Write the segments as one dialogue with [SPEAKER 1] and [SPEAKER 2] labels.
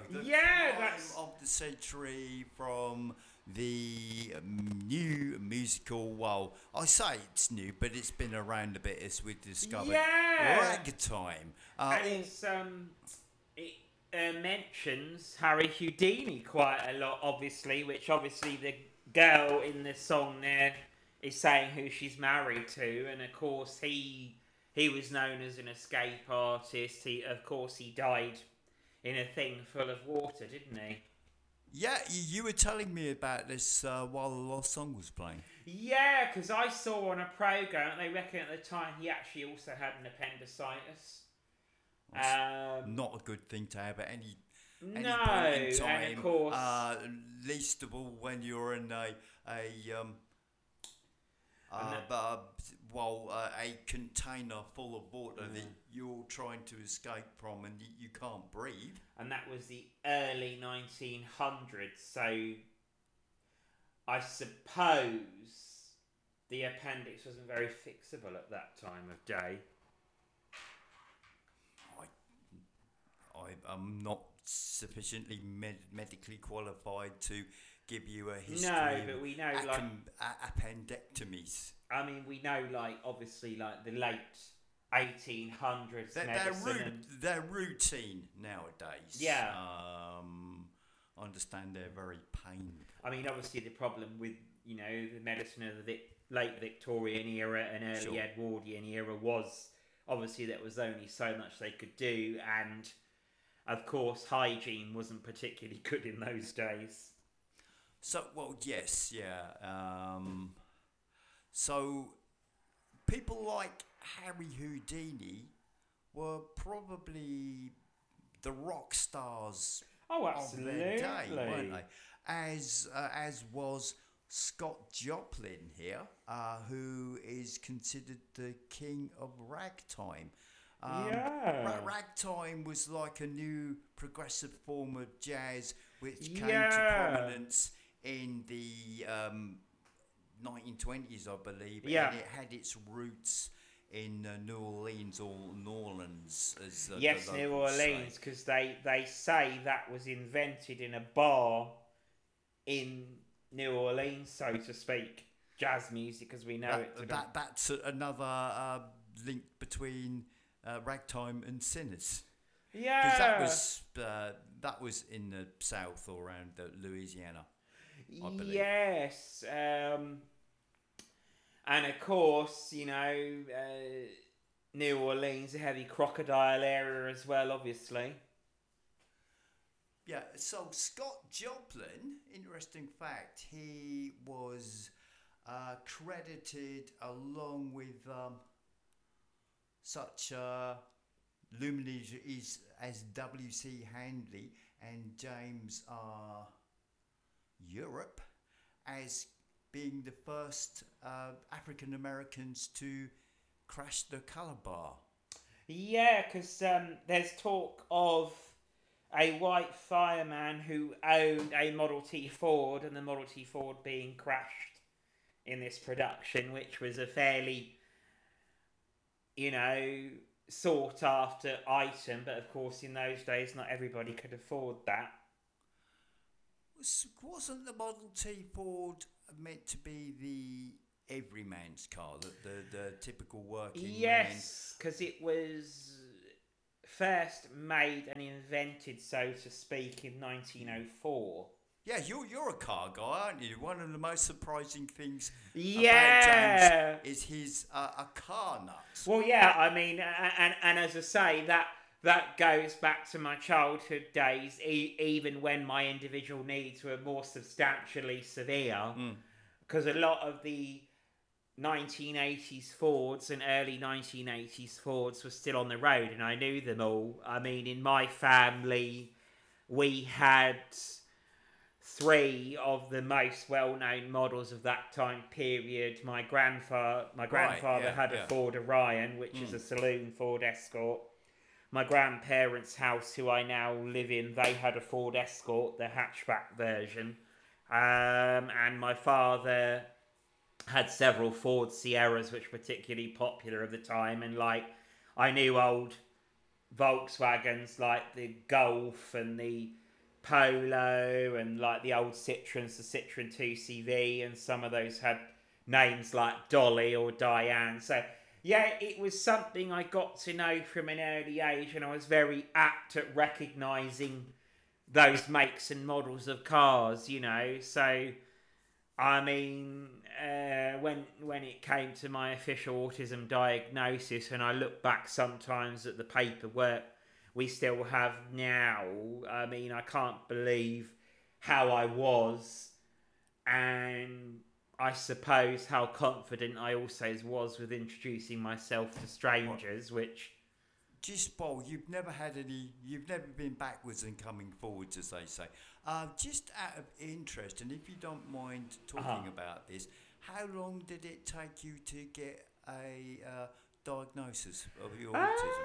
[SPEAKER 1] the
[SPEAKER 2] Yeah,
[SPEAKER 1] prime
[SPEAKER 2] that's
[SPEAKER 1] of the century from the new musical. Well, I say it's new, but it's been around a bit as we discovered.
[SPEAKER 2] yeah,
[SPEAKER 1] Ragtime.
[SPEAKER 2] and it mentions Harry Houdini quite a lot, obviously, which obviously the girl in the song there is saying who she's married to, and of course he was known as an escape artist. Of course he died in a thing full of water, didn't he?
[SPEAKER 1] Yeah, you were telling me about this while the last song was playing.
[SPEAKER 2] Yeah, because I saw on a program they reckon at the time he actually also had an appendicitis.
[SPEAKER 1] That's
[SPEAKER 2] Um,
[SPEAKER 1] not a good thing to have at any
[SPEAKER 2] no,
[SPEAKER 1] point in
[SPEAKER 2] and of
[SPEAKER 1] time.
[SPEAKER 2] course,
[SPEAKER 1] Least of all when you're in a
[SPEAKER 2] and
[SPEAKER 1] a container full of water that you're trying to escape from and you can't breathe.
[SPEAKER 2] and that was the early 1900s. So I suppose the appendix wasn't very fixable at that time of day.
[SPEAKER 1] I am not sufficiently medically qualified to give you a
[SPEAKER 2] No,
[SPEAKER 1] history
[SPEAKER 2] but
[SPEAKER 1] of
[SPEAKER 2] we know, like,
[SPEAKER 1] appendectomies.
[SPEAKER 2] I mean, we know, like, obviously, like the late 1800s medicine and
[SPEAKER 1] They're routine nowadays.
[SPEAKER 2] yeah.
[SPEAKER 1] I understand they're very painful.
[SPEAKER 2] I mean, obviously, the problem with the medicine of the late Victorian era and early
[SPEAKER 1] Sure.
[SPEAKER 2] Edwardian era was obviously there was only so much they could do, and of course, hygiene wasn't particularly good in those days.
[SPEAKER 1] So, well, yes, yeah. So, people like Harry Houdini were probably the rock stars
[SPEAKER 2] Oh,
[SPEAKER 1] of their day, weren't
[SPEAKER 2] absolutely.
[SPEAKER 1] they? As was Scott Joplin here, who is considered the king of ragtime.
[SPEAKER 2] Yeah.
[SPEAKER 1] Ragtime was like a new progressive form of jazz which came to
[SPEAKER 2] Yeah.
[SPEAKER 1] prominence in the 1920s, I believe,
[SPEAKER 2] Yeah.
[SPEAKER 1] and it had its roots in New Orleans or New Orleans, as
[SPEAKER 2] Yes,
[SPEAKER 1] the
[SPEAKER 2] New
[SPEAKER 1] locals say.
[SPEAKER 2] Orleans, because they say that was invented in a bar in New Orleans, so to speak. Jazz music as we know it today.
[SPEAKER 1] That's another link between ragtime and sinners, because
[SPEAKER 2] Yeah.
[SPEAKER 1] that was in the south or around Louisiana, I believe.
[SPEAKER 2] Yes. And of course, New Orleans, a heavy crocodile area as well, obviously.
[SPEAKER 1] Yeah, so Scott Joplin, interesting fact, he was credited along with such luminaries as W.C. Handley and James R. Europe as being the first African Americans to crash the color bar.
[SPEAKER 2] Yeah, because there's talk of a white fireman who owned a Model T Ford, and the Model T Ford being crashed in this production, which was a fairly, you know, sought after item, but of course, in those days, not everybody could afford that.
[SPEAKER 1] Wasn't the Model T Ford meant to be the everyman's car, the typical working man?
[SPEAKER 2] Yes, because it was first made and invented, so to speak, in 1904.
[SPEAKER 1] Yeah, you're a car guy, aren't you? One of the most surprising things about
[SPEAKER 2] Yeah.
[SPEAKER 1] James is his a car nut.
[SPEAKER 2] Well, yeah. I mean, and as I say, that goes back to my childhood days, even when my individual needs were more substantially severe, because a lot of the 1980s Fords and early 1980s Fords were still on the road, and I knew them all. I mean, in my family, we had three of the most well-known models of that time period. My grandfather had a Ford Orion, which is a saloon Ford Escort. My grandparents' house, who I now live in, they had a Ford Escort, the hatchback version. And my father had several Ford Sierras, which were particularly popular at the time. And like, I knew old Volkswagens like the Golf and the Polo and like the old Citroens, the Citroen 2CV, and some of those had names like Dolly or Diane. So yeah, it was something I got to know from an early age, and I was very apt at recognising those makes and models of cars, you know. So I mean, when it came to my official autism diagnosis, and I look back sometimes at the paperwork we still have now, I mean, I can't believe how I was, and I suppose how confident I also was with introducing myself to strangers, which...
[SPEAKER 1] Just, Paul, you've never been backwards and coming forwards, as they say. Just out of interest, and if you don't mind talking about this, how long did it take you to get a diagnosis of your autism?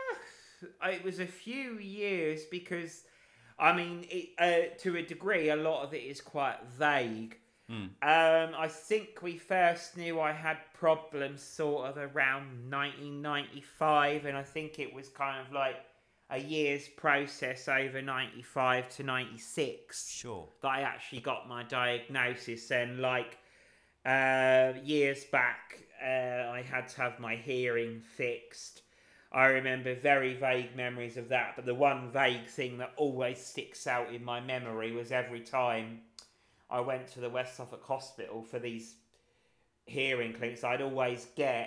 [SPEAKER 2] It was a few years because, I mean, to a degree, a lot of it is quite vague. I think we first knew I had problems sort of around 1995, and I think it was kind of like a year's process over 95 to 96
[SPEAKER 1] Sure.
[SPEAKER 2] that I actually got my diagnosis. And like years back, I had to have my hearing fixed. I remember very vague memories of that, but the one vague thing that always sticks out in my memory was every time I went to the West Suffolk Hospital for these hearing clinics, I'd always get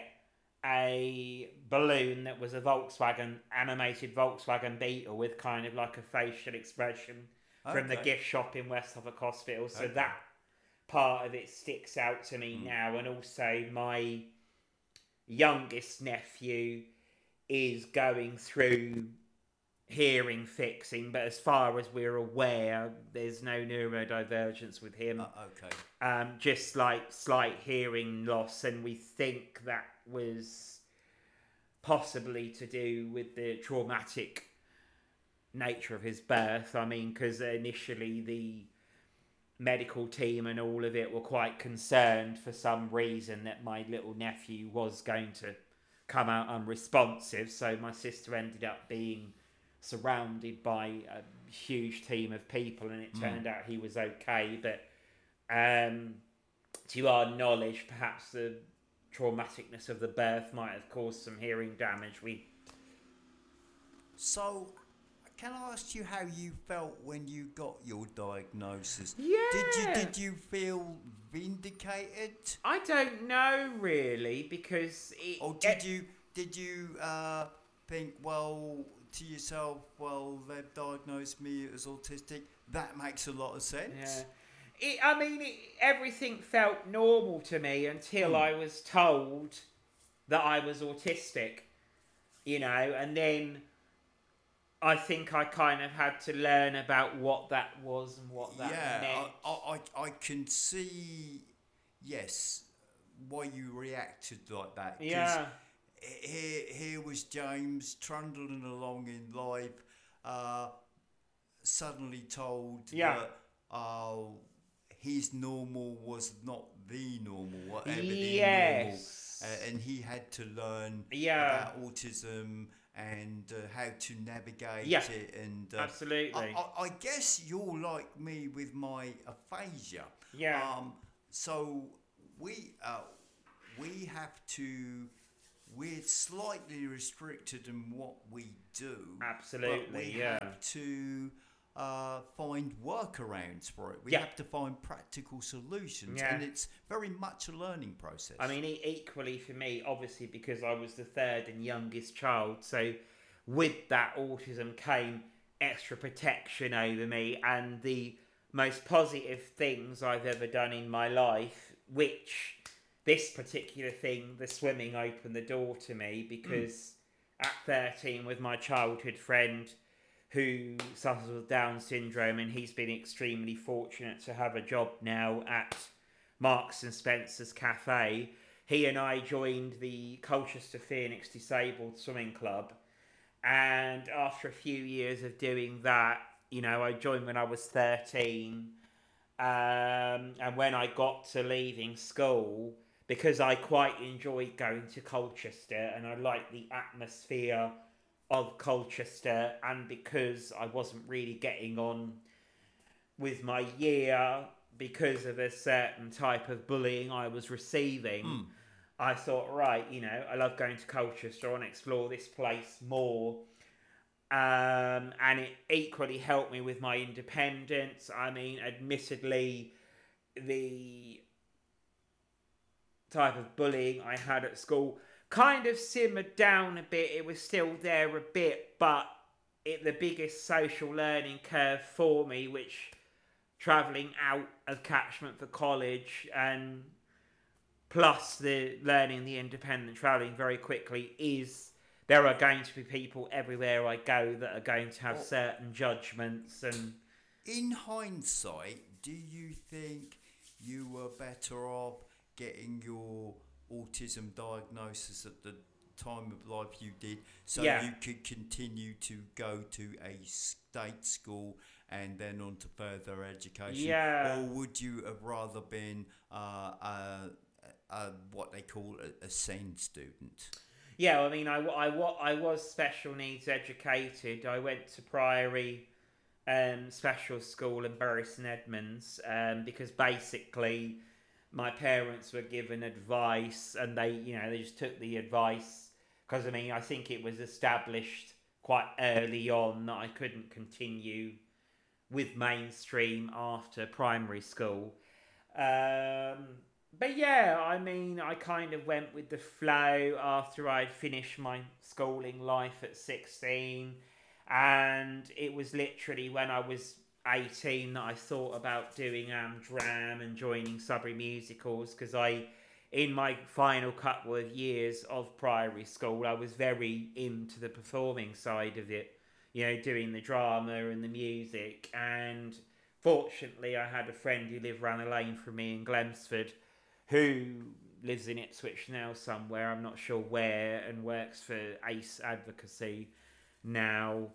[SPEAKER 2] a balloon that was a animated Volkswagen Beetle with kind of like a facial expression from the gift shop in West Suffolk Hospital. So that part of it sticks out to me now. And also my youngest nephew is going through hearing fixing, but as far as we're aware, there's no neurodivergence with him. Just like slight hearing loss, and we think that was possibly to do with the traumatic nature of his birth. I mean, because initially the medical team and all of it were quite concerned for some reason that my little nephew was going to come out unresponsive, so my sister ended up being surrounded by a huge team of people, and it turned out he was okay. But to our knowledge, perhaps the traumaticness of the birth might have caused some hearing damage.
[SPEAKER 1] So, can I ask you how you felt when you got your diagnosis?
[SPEAKER 2] Yeah.
[SPEAKER 1] Did you feel vindicated?
[SPEAKER 2] I don't know really, because
[SPEAKER 1] did you think, well, to yourself, well, they've diagnosed me as autistic, that makes a lot of sense?
[SPEAKER 2] Yeah. Everything felt normal to me until I was told that I was autistic, you know, and then I think I kind of had to learn about what that was and what that meant.
[SPEAKER 1] I can see, yes, why you reacted like that.
[SPEAKER 2] Yeah.
[SPEAKER 1] Here was James trundling along in life, suddenly told that his normal was not the normal, whatever the normal, and he had to learn about autism and how to navigate it. And
[SPEAKER 2] absolutely.
[SPEAKER 1] I guess you're like me with my aphasia. So we have to. We're slightly restricted in what we do.
[SPEAKER 2] Absolutely,
[SPEAKER 1] but we have to find workarounds for it. We have to find practical solutions, and it's very much a learning process.
[SPEAKER 2] I mean, equally for me, obviously, because I was the third and youngest child, so with that autism came extra protection over me, and the most positive things I've ever done in my life, which this particular thing, the swimming, opened the door to me, because at 13 with my childhood friend who suffers with Down syndrome, and he's been extremely fortunate to have a job now at Marks and Spencer's Cafe, he and I joined the Colchester Phoenix Disabled Swimming Club, and after a few years of doing that, you know, I joined when I was 13, and when I got to leaving school, because I quite enjoyed going to Colchester and I liked the atmosphere of Colchester, and because I wasn't really getting on with my year, because of a certain type of bullying I was receiving, I thought, right, I love going to Colchester. I want to explore this place more. And it equally helped me with my independence. I mean, admittedly, the type of bullying I had at school kind of simmered down a bit. It was still there a bit, but the biggest social learning curve for me, which travelling out of catchment for college and plus the learning the independent travelling very quickly, is there are going to be people everywhere I go that are going to have certain judgments. And
[SPEAKER 1] in hindsight, do you think you were better off getting your autism diagnosis at the time of life you did, so you could continue to go to a state school and then on to further education? Or would you have rather been what they call a SEND student?
[SPEAKER 2] Yeah, I mean, I was special needs educated. I went to Priory special school in Bury St Edmunds because basically my parents were given advice, and they just took the advice, because I mean, I think it was established quite early on that I couldn't continue with mainstream after primary school. But yeah, I mean, I kind of went with the flow after I'd finished my schooling life at 16. And it was literally when I was 18 that I thought about doing Amdram and joining Sudbury Musicals, because in my final couple of years of primary school, I was very into the performing side of it, doing the drama and the music. And fortunately, I had a friend who lived round the lane from me in Glemsford, who lives in Ipswich now somewhere, I'm not sure where, and works for ACE Advocacy now.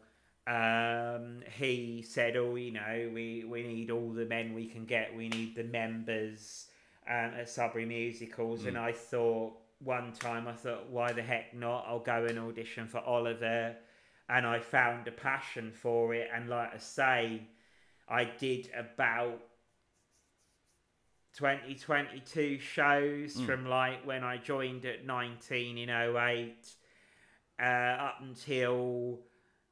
[SPEAKER 2] He said, we need all the men we can get, we need the members at Sudbury Musicals. And I thought, one time, why the heck not? I'll go and audition for Oliver. And I found a passion for it, and like I say, I did about 22 shows from like when I joined at 19 in 08 up until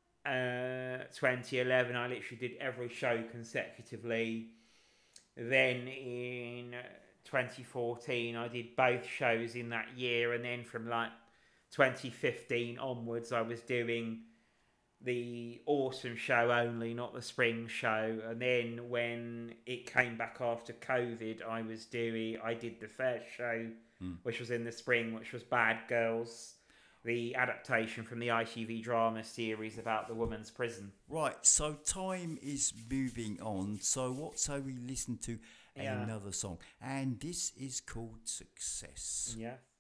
[SPEAKER 2] 2011. I literally did every show consecutively. Then in 2014 I did both shows in that year, and then from like 2015 onwards I was doing the autumn show only, not the spring show. And then when it came back after COVID, I did the first show, which was in the spring, which was Bad Girls, the adaptation from the ITV drama series about the women's prison.
[SPEAKER 1] Right, so time is moving on, so what say we listen to another song? And this is called Success.
[SPEAKER 2] Yeah.